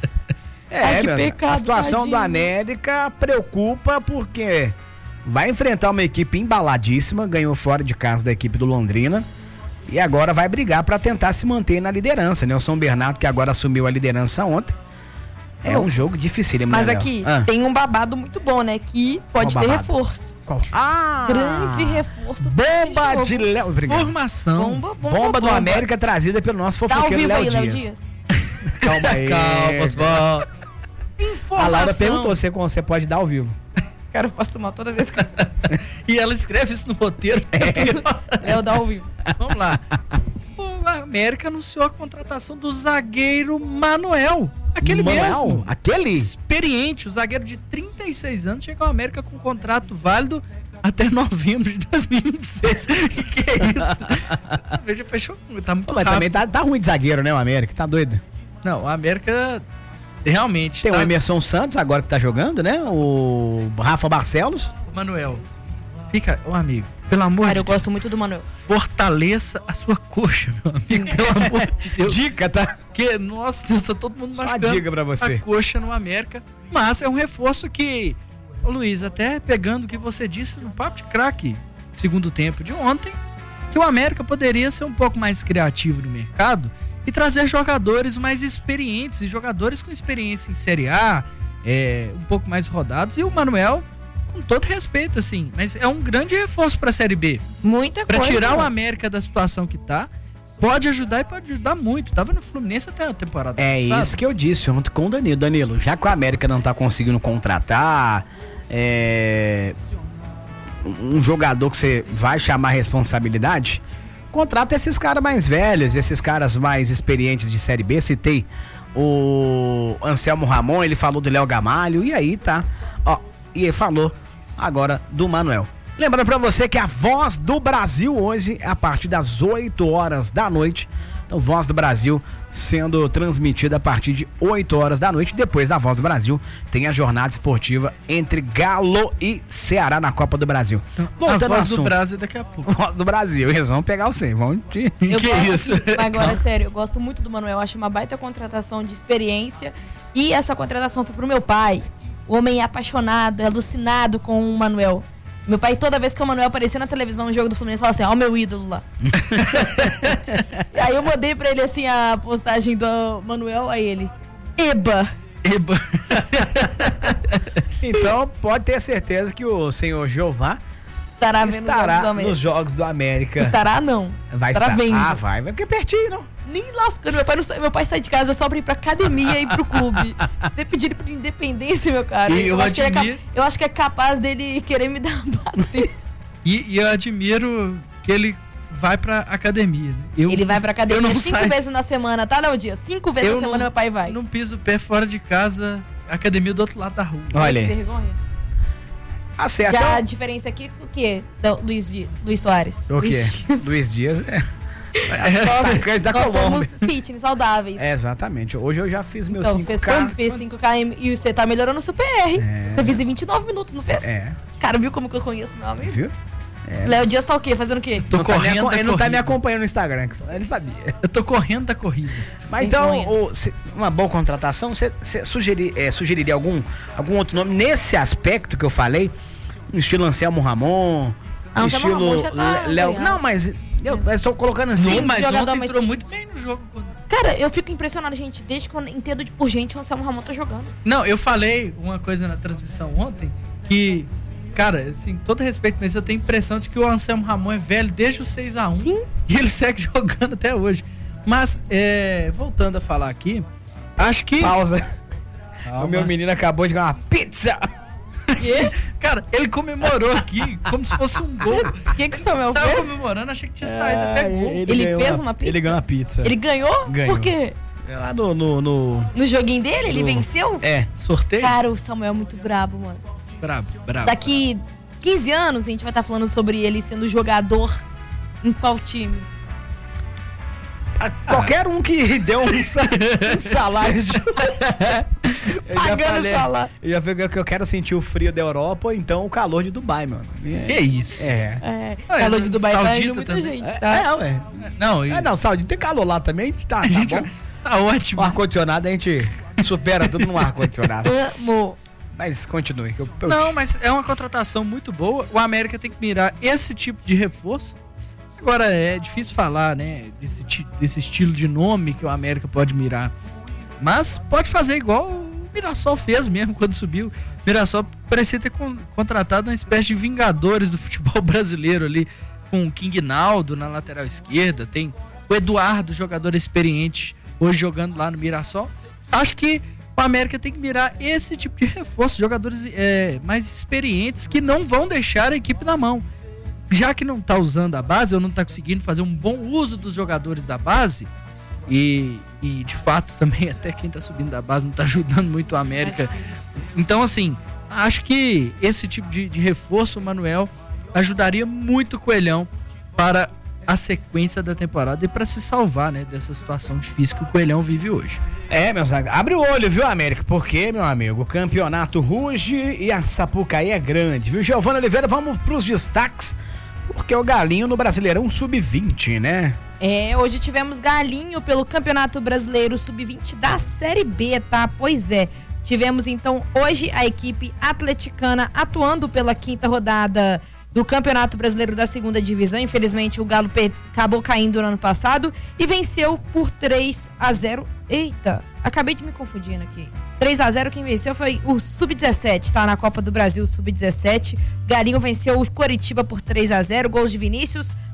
É, Ai, que meu, pecado, a situação tadinho. do América preocupa porque vai enfrentar uma equipe embaladíssima, ganhou fora de casa da equipe do Londrina e agora vai brigar para tentar se manter na liderança, né? O São Bernardo, que agora assumiu a liderança ontem, é um jogo difícil. Mas aqui ah. tem um babado muito bom, né? Que pode Qual ter babado? reforço. Qual? Ah! Grande reforço. Bomba de Léo. Obrigado. Formação. Bomba, bomba, Bomba do bomba. América trazida pelo nosso Tá ao fofoqueiro vivo Léo aí, Léo Dias. Dias. Calma aí. Calma, Oswaldo. A Laura perguntou se você pode dar ao vivo. Cara, eu passo mal toda vez que... E ela escreve isso no roteiro. É. Léo dá ao vivo. Vamos lá. O América anunciou a contratação do zagueiro Manuel. Aquele Manuel? mesmo. Aquele? Experiente. O zagueiro de trinta e seis anos chegou ao América com um contrato válido até novembro de dois mil e vinte e seis. Que que é isso? Veja, fechou. Tá muito Pô, mas rápido. também tá, tá ruim de zagueiro, né, o América? Tá doido? Não, o América realmente Tem tá... o Emerson Santos agora que tá jogando, né? O Rafa Barcelos. Manuel, fica, ô amigo, pelo amor Cara, de eu Deus. gosto muito do Manuel. Fortaleça a sua coxa, meu amigo, pelo amor de Deus. Dica, tá? Que, nossa, Deus, tá todo mundo Só uma machucando dica pra você. a coxa no América. Mas é um reforço que, ô Luiz, até pegando o que você disse no Papo de Craque, segundo tempo de ontem, que o América poderia ser um pouco mais criativo no mercado e trazer jogadores mais experientes e jogadores com experiência em Série A, é, um pouco mais rodados. E o Manuel, com todo respeito, assim, mas é um grande reforço pra Série B. Muita pra coisa. Pra tirar o América da situação que tá, pode ajudar e pode ajudar muito. Tava no Fluminense até a temporada É passada. isso que eu disse ontem com o Danilo. Danilo, já que o América não tá conseguindo contratar, é... um jogador que você vai chamar a responsabilidade, contrata esses caras mais velhos, esses caras mais experientes de Série B. Citei o Anselmo Ramon, ele falou do Léo Gamalho, e aí tá, ó, e ele falou agora do Manuel. Lembrando pra você que a Voz do Brasil hoje é a partir das oito horas da noite. Então, Voz do Brasil sendo transmitida a partir de oito horas da noite. Depois da Voz do Brasil, tem a jornada esportiva entre Galo e Ceará na Copa do Brasil. Então, a Voz do Brasil daqui a pouco. Voz do Brasil, eles vão pegar o cem, vão te... Eu que gosto, isso? assim, agora, sério, eu gosto muito do Manuel. Acho uma baita contratação de experiência. E essa contratação foi pro meu pai. O homem é apaixonado, é alucinado com o Manuel. Meu pai, toda vez que o Manuel aparecia na televisão no jogo do Fluminense, falava assim, ó, o meu ídolo lá. E aí eu mandei pra ele, assim, a postagem do Manuel, aí ele, Eba. Eba. Então, pode ter certeza que o senhor Jeová estará, estará vendo nos Jogos do América. Estará, não. Vai estará estar. vendo. Ah, vai, vai porque é pertinho, não? Nem lascando. Meu pai, não sai, meu pai sai de casa só pra ir pra academia e ir pro clube. Você pedir ele por independência, meu cara. E eu, eu, acho que admiro... é, eu acho que é capaz dele querer me dar bater. E, e eu admiro que ele vai pra academia. Né? Eu, ele vai pra academia eu não cinco saio. vezes na semana, tá, Léo? Cinco vezes eu na semana não, meu pai vai. Não piso o pé fora de casa, academia do outro lado da rua. Olha aí. Que vergonha. Acerta. Já a diferença aqui é o quê? Do, Luiz, Di, Luiz Soares. O quê? Luiz Dias. Luiz Dias é... Nós, da nós Colômbia. somos fitness, saudáveis. É, exatamente. Hoje eu já fiz meus Então, cinco K. fez quanto? Fez cinco K e você tá melhorando o seu P R. É. Você fez em vinte e nove minutos, não fez? É. Cara, viu como que eu conheço meu amigo? Viu? É. Léo Dias tá o quê? Fazendo o quê? Tô não correndo tá me, ele não tá corrida. me acompanhando no Instagram, que ele sabia. Eu tô correndo da corrida. Mas então, o, se, uma boa contratação, você, você sugerir, é, sugeriria algum, algum outro nome nesse aspecto que eu falei? No estilo Anselmo Ramon, Ah, estilo Ramon já tá Léo. ganhando. Não, mas eu estou colocando assim. Não, mas jogador ontem mais- entrou muito bem no jogo. quando- Cara, eu fico impressionado, gente. Desde que eu entendo de por gente, o Anselmo Ramon tá jogando. Não, eu falei uma coisa na transmissão ontem que, cara, assim, todo respeito, mas eu tenho a impressão de que o Anselmo Ramon é velho desde o seis a um. Sim. E ele segue jogando até hoje. Mas, é, voltando a falar aqui, acho que... Pausa. Calma. O meu menino acabou de ganhar uma pizza. quê? Cara, ele comemorou aqui como se fosse um gol. O que que o Samuel Tava fez? comemorando, achei que tinha saído até gol. Ele ganhou fez uma pizza? Ele ganhou uma pizza. Ele ganhou? Ganhou. Por quê? É lá no... No, no... No joguinho dele, ele No- venceu? É. Sorteio? Cara, o Samuel é muito brabo, mano. Brabo, brabo. Daqui quinze anos a gente vai estar falando sobre ele sendo jogador em qual time? Ah, qualquer um que deu um, sa- um salário de... Eu já Pagando falei, salário. eu já falei que eu quero sentir o frio da Europa ou então o calor de Dubai, mano. Que isso? É. É, Ué, calor de Dubai tá Saudita indo muita também. gente, É, tá? é, ué. Não, e- É, não, Saúde, tem calor lá também, a gente tá, tá gente- bom. Tá ótimo. O ar-condicionado a gente supera tudo no ar-condicionado. Amo. Mas continue. Que eu, eu Não, mas é uma contratação muito boa. O América tem que mirar esse tipo de reforço. Agora, é difícil falar, né, desse, ti- desse estilo de nome que o América pode mirar. Mas pode fazer igual o Mirassol fez mesmo quando subiu. O Mirassol parecia ter con- contratado uma espécie de vingadores do futebol brasileiro ali, com o King Naldo na lateral esquerda. Tem o Eduardo, jogador experiente, hoje jogando lá no Mirassol. Acho que o América tem que mirar esse tipo de reforço, jogadores é, mais experientes que não vão deixar a equipe na mão. Já que não está usando a base, ou não está conseguindo fazer um bom uso dos jogadores da base, e, e de fato também até quem está subindo da base não está ajudando muito o América. Então, assim, acho que esse tipo de, de reforço, o Manuel, ajudaria muito o Coelhão para a sequência da temporada e para se salvar, né, dessa situação difícil que o Coelhão vive hoje. É, meus amigos, abre o olho, viu, América? Porque, meu amigo, o campeonato ruge e a Sapucaí é grande, viu? Giovana Oliveira, vamos pros destaques, porque o Galinho no Brasileirão sub vinte, né? É, hoje tivemos Galinho pelo Campeonato Brasileiro sub vinte da Série B, tá? Pois é. Tivemos, então, hoje a equipe atleticana atuando pela quinta rodada do Campeonato Brasileiro da Segunda Divisão. Infelizmente, o Galo pe- acabou caindo no ano passado e venceu por três a zero. Eita, acabei de me confundindo aqui. três a zero, quem venceu foi o sub dezessete, tá? Na Copa do Brasil, sub dezessete. Galinho venceu o Coritiba por três a zero, gols de Vinícius,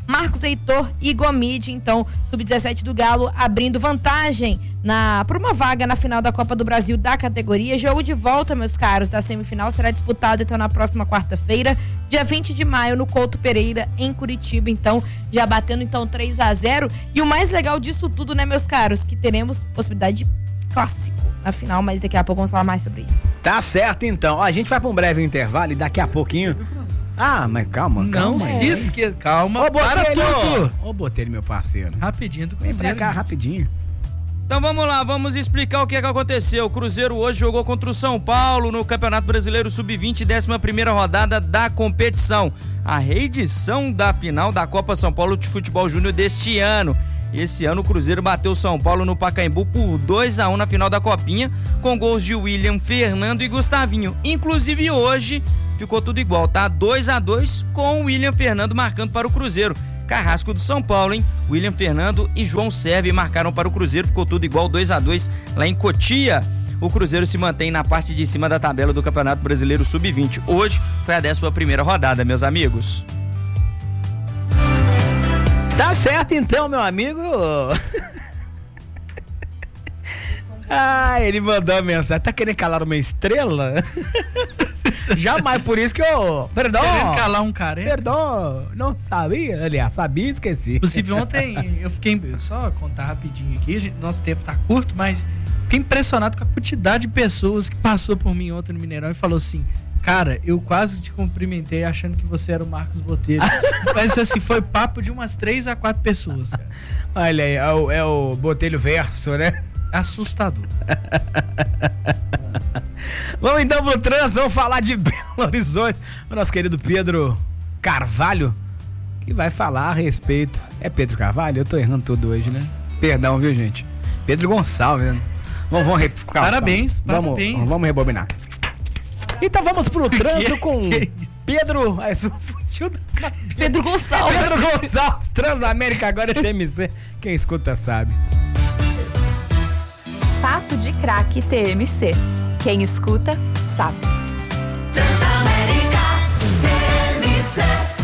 Marcos Heitor e Gomide, então, sub dezessete do Galo, abrindo vantagem na, por uma vaga na final da Copa do Brasil da categoria. Jogo de volta, meus caros, da semifinal será disputado, então, na próxima quarta-feira, dia vinte de maio, no Couto Pereira, em Curitiba, então, já batendo, então, três a zero. E o mais legal disso tudo, né, meus caros, que teremos possibilidade de clássico na final, mas daqui a pouco vamos falar mais sobre isso. Tá certo, então. Ó, a gente vai pra um breve intervalo e daqui a pouquinho... Ah, mas calma, calma. Não se esqueça, calma. Ô, para tudo. Ô, Botelho, meu parceiro. Rapidinho do Vem Cruzeiro. pra cá, rapidinho. Então vamos lá, vamos explicar o que é que aconteceu. O Cruzeiro hoje jogou contra o São Paulo no Campeonato Brasileiro sub vinte, décima primeira rodada da competição. A reedição da final da Copa São Paulo de Futebol Júnior deste ano. Esse ano o Cruzeiro bateu o São Paulo no Pacaembu por dois a um na final da Copinha, com gols de William, Fernando e Gustavinho. Inclusive hoje ficou tudo igual, tá? dois a dois com o William Fernando marcando para o Cruzeiro. Carrasco do São Paulo, hein? William Fernando e João Sérvio marcaram para o Cruzeiro, ficou tudo igual, dois a dois lá em Cotia. O Cruzeiro se mantém na parte de cima da tabela do Campeonato Brasileiro sub vinte. Hoje foi a décima primeira rodada, meus amigos. Tá certo então, meu amigo. Ah, ele mandou a mensagem. Tá querendo calar uma estrela? Jamais, por isso que eu... Perdão. Querendo calar um cara, hein? Perdão, não sabia. Aliás, sabia e esqueci. Inclusive ontem eu fiquei... Só contar rapidinho aqui, gente, nosso tempo tá curto, mas fiquei impressionado com a quantidade de pessoas que passou por mim ontem no Mineirão e falou assim... Cara, eu quase te cumprimentei achando que você era o Marcos Botelho. Mas assim, foi papo de umas três a quatro pessoas, cara. Olha aí, é o, é o Botelho verso, né? Assustador. Vamos então pro trânsito, vamos falar de Belo Horizonte. O nosso querido Pedro Carvalho, que vai falar a respeito... É Pedro Carvalho? Eu tô errando tudo hoje, né? Perdão, viu, gente? Pedro Gonçalves, né? Vamos, vamos... Re... Parabéns, vamos, parabéns. Vamos, vamos rebobinar. Então vamos pro trânsito com Pedro... Ah, isso fugiu da cabeça. Pedro Gonçalves. Pedro Gonçalves, Transamérica agora é T M C. Quem escuta sabe. Papo de Craque T M C. Quem escuta, sabe. Transamérica T M C.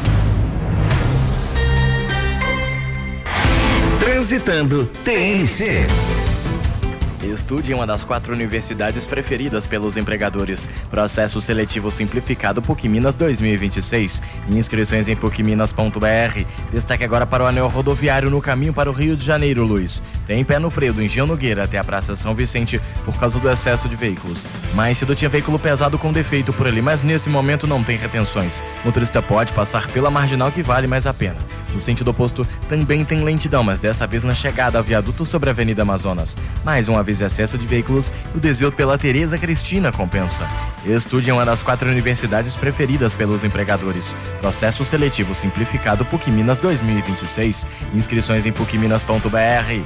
Transitando T M C. Estude em uma das quatro universidades preferidas pelos empregadores. Processo seletivo simplificado PUC Minas dois mil e vinte e seis. Inscrições em puc minas ponto b r. Destaque agora para o anel rodoviário no caminho para o Rio de Janeiro, Luiz. Tem pé no freio do Engenho Nogueira até a Praça São Vicente por causa do excesso de veículos. Mais cedo tinha veículo pesado com defeito por ali, mas nesse momento não tem retenções. O motorista pode passar pela marginal que vale mais a pena. No sentido oposto também tem lentidão, mas dessa vez na chegada ao viaduto sobre a Avenida Amazonas. Mais uma vez excesso de veículos e o desvio pela Tereza Cristina compensa. Estude em uma das quatro universidades preferidas pelos empregadores. Processo seletivo simplificado PUC Minas dois mil e vinte e seis. Inscrições em puc minas ponto b r.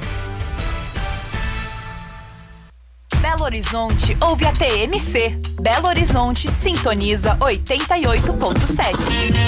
Belo Horizonte ouve a T M C. Belo Horizonte sintoniza oitenta e oito ponto sete.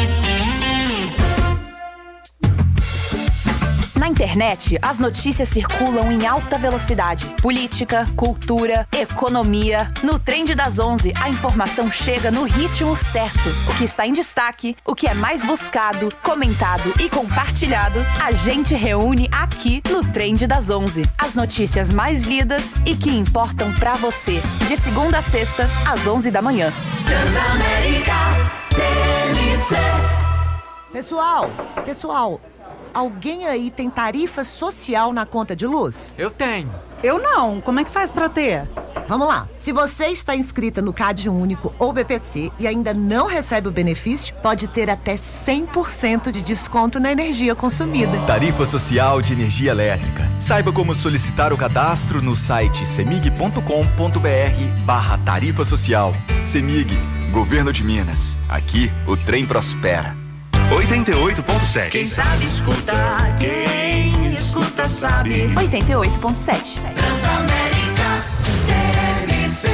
Na internet, as notícias circulam em alta velocidade. Política, cultura, economia. No Trend das onze, a informação chega no ritmo certo. O que está em destaque, o que é mais buscado, comentado e compartilhado, a gente reúne aqui no Trend das onze. As notícias mais lidas e que importam pra você. De segunda a sexta, às onze da manhã. Transamérica T M C. Pessoal, pessoal... Alguém aí tem tarifa social na conta de luz? Eu tenho. Eu não. Como é que faz pra ter? Vamos lá. Se você está inscrita no Cade Único ou B P C e ainda não recebe o benefício, pode ter até cem por cento de desconto na energia consumida. Tarifa Social de Energia Elétrica. Saiba como solicitar o cadastro no site semig ponto com ponto b r barra tarifa social. Semig, Governo de Minas. Aqui o trem prospera. oitenta e oito ponto sete. Quem sabe escuta, quem escuta sabe. oitenta e oito ponto sete. Transamérica T M C.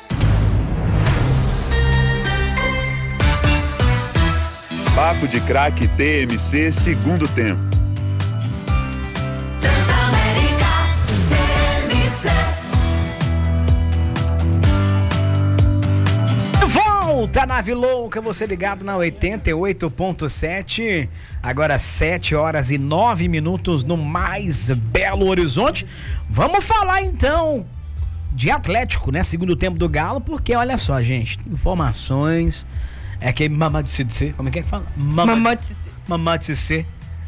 Papo de Craque T M C, segundo tempo. Transamérica T M C. volta, Nave Louca, você ligado na oitenta e oito ponto sete, agora sete horas e nove minutos no mais Belo Horizonte. Vamos falar então de Atlético, né? Segundo tempo do Galo, porque olha só, gente, informações, é que Mamadou Cissé, como é que é que fala? Mamadou Cissé. Mamadou Cissé.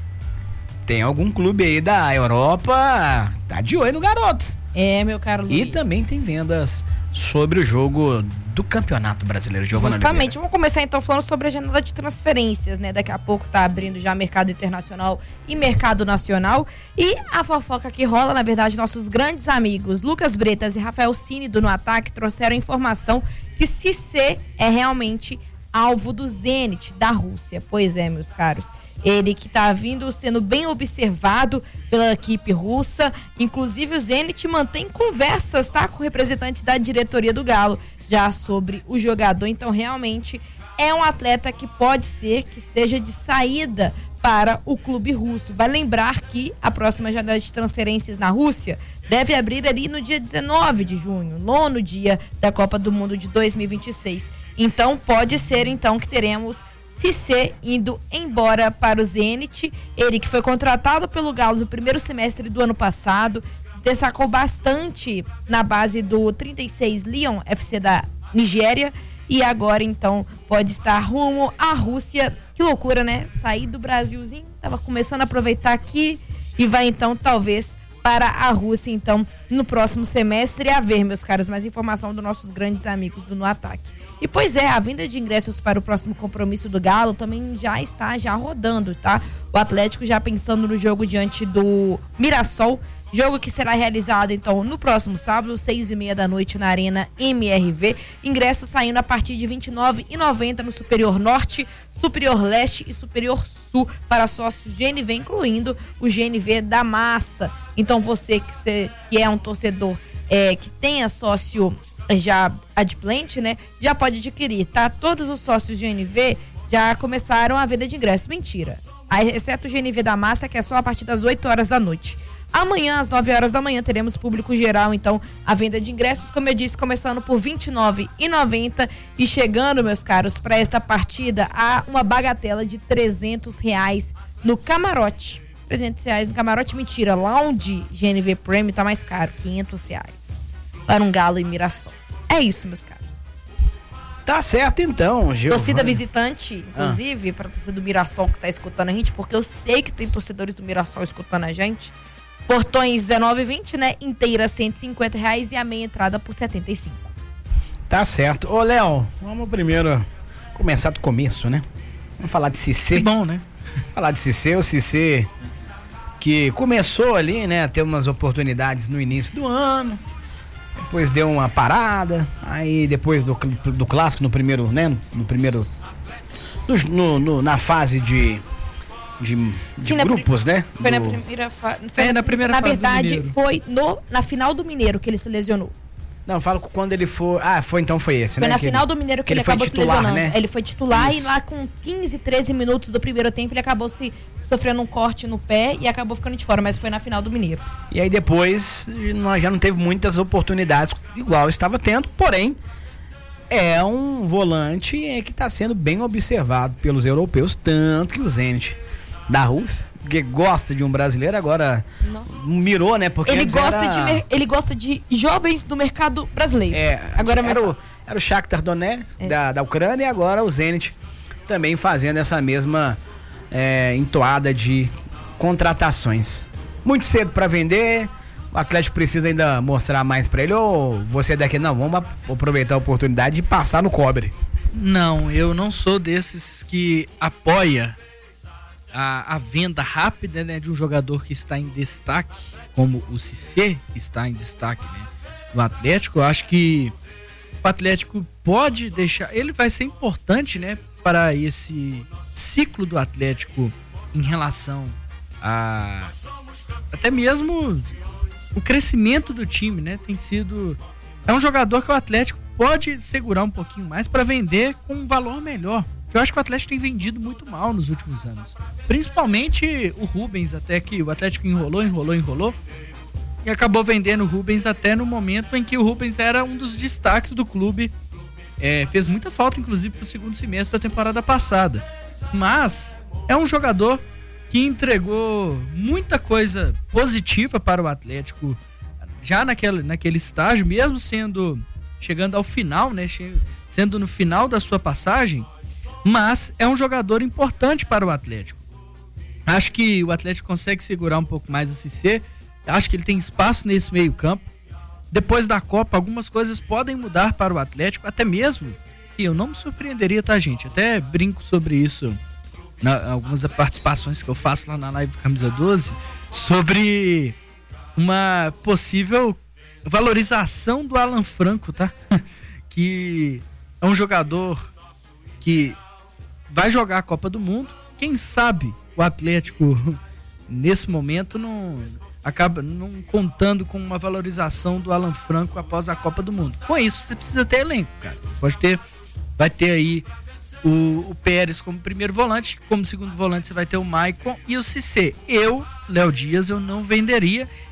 Tem algum clube aí da Europa, tá de olho no garoto. É, meu caro Luiz. E também tem vendas sobre o jogo do Campeonato Brasileiro, Giovana Justamente, Oliveira. vamos começar então falando sobre a janela de transferências, né? Daqui a pouco tá abrindo já mercado internacional e mercado nacional. E a fofoca que rola, na verdade, nossos grandes amigos Lucas Bretas e Rafael Cine do No Ataque trouxeram informação que Cissé é realmente alvo do Zenit da Rússia. Pois é, meus caros. Ele que tá vindo sendo bem observado pela equipe russa. Inclusive o Zenit mantém conversas, tá? Com representantes da diretoria do Galo já sobre o jogador. Então realmente é um atleta que pode ser que esteja de saída para o clube russo. Vai lembrar que a próxima janela de transferências na Rússia deve abrir ali no dia dezenove de junho, nono dia da Copa do Mundo de dois mil e vinte e seis. Então pode ser então que teremos Cissé indo embora para o Zenit. Ele que foi contratado pelo Galo no primeiro semestre do ano passado, se destacou bastante na base do trinta e seis Lyon F C da Nigéria. E agora, então, pode estar rumo à Rússia. Que loucura, né? Sair do Brasilzinho, tava começando a aproveitar aqui e vai, então, talvez para a Rússia, então, no próximo semestre. A ver, meus caros, mais informação dos nossos grandes amigos do No Ataque. E, pois é, a venda de ingressos para o próximo compromisso do Galo também já está já rodando, tá? O Atlético já pensando no jogo diante do Mirassol. Jogo que será realizado, então, no próximo sábado, seis e meia da noite, na Arena M R V. Ingressos saindo a partir de vinte e nove reais e noventa centavos no Superior Norte, Superior Leste e Superior Sul para sócios G N V, incluindo o G N V da Massa. Então, você que, cê, que é um torcedor é, que tenha sócio já adimplente, né, já pode adquirir, tá? Todos os sócios G N V já começaram a venda de ingressos. Mentira. Exceto o G N V da Massa, que é só a partir das oito horas da noite. Amanhã, às nove horas da manhã, teremos público geral, então, a venda de ingressos, como eu disse, começando por vinte e nove reais e noventa centavos e chegando, meus caros, para esta partida a uma bagatela de trezentos reais no camarote. trezentos reais no camarote, mentira, lounge G N V Premium tá mais caro, quinhentos reais para um Galo e Mirassol. É isso, meus caros. Tá certo então, Gil. Torcida visitante, inclusive, ah. para a torcida do Mirassol que está escutando a gente, porque eu sei que tem torcedores do Mirassol escutando a gente. Portões dezenove e vinte, né? Inteira cento e cinquenta reais e a meia entrada por setenta e cinco. Tá certo. Ô, Léo, vamos primeiro começar do começo, né? Vamos falar de Cissé. Que bom, né? Falar de Cissé, o Cissé que começou ali, né? A ter umas oportunidades no início do ano. Depois deu uma parada. Aí depois do, do clássico, no primeiro, né? No primeiro... No, no, no, na fase de... de, de Sim, grupos, na, né? Foi do... na primeira fase. É, na primeira na fase verdade, do foi no, na final do Mineiro que ele se lesionou. Não, eu falo quando ele for... Ah, foi então foi esse, foi né? Foi na que final ele, do Mineiro que, que ele, ele foi acabou titular, se lesionando. Né? Ele foi titular Isso. e lá com quinze, treze minutos do primeiro tempo ele acabou se sofrendo um corte no pé e acabou ficando de fora, mas foi na final do Mineiro. E aí depois nós já não teve muitas oportunidades igual estava tendo, porém é um volante que está sendo bem observado pelos europeus, tanto que o Zenit da Rússia, que gosta de um brasileiro, agora não. mirou, né? Porque ele gosta, era... de, ele gosta de jovens do mercado brasileiro. É, agora era, o, era o Shakhtar Donetsk é. da, da Ucrânia e agora o Zenit também fazendo essa mesma é, entoada de contratações. Muito cedo para vender, o Atlético precisa ainda mostrar mais para ele, ou você daqui, não, vamos aproveitar a oportunidade de passar no cobre. Não, eu não sou desses que apoia A, a venda rápida, né, de um jogador que está em destaque, como o Cissé está em destaque, né, no Atlético. Eu acho que o Atlético pode deixar, ele vai ser importante, né, para esse ciclo do Atlético em relação a até mesmo o crescimento do time, né, tem sido, é um jogador que o Atlético pode segurar um pouquinho mais para vender com um valor melhor. Eu acho que o Atlético tem vendido muito mal nos últimos anos. Principalmente o Rubens, até que o Atlético enrolou, enrolou, enrolou. E acabou vendendo o Rubens até no momento em que o Rubens era um dos destaques do clube É, fez muita falta, inclusive, pro segundo semestre da temporada passada. Mas é um jogador que entregou muita coisa positiva para o Atlético já naquele, naquele estágio, mesmo sendo chegando ao final, né, sendo no final da sua passagem, mas é um jogador importante para o Atlético. Acho que o Atlético consegue segurar um pouco mais o Cissé, acho que ele tem espaço nesse meio campo. Depois da Copa, algumas coisas podem mudar para o Atlético, até mesmo, e eu não me surpreenderia, tá, gente? Até brinco sobre isso na algumas participações que eu faço lá na live do Camisa doze, sobre uma possível valorização do Alan Franco, tá? Que é um jogador que vai jogar a Copa do Mundo. Quem sabe o Atlético, nesse momento, não acaba não contando com uma valorização do Alan Franco após a Copa do Mundo. Com isso, você precisa ter elenco, cara. Você pode ter, vai ter aí o, o Pérez como primeiro volante, como segundo volante você vai ter o Maicon e o Cissé. Eu, Léo Dias, eu não venderia,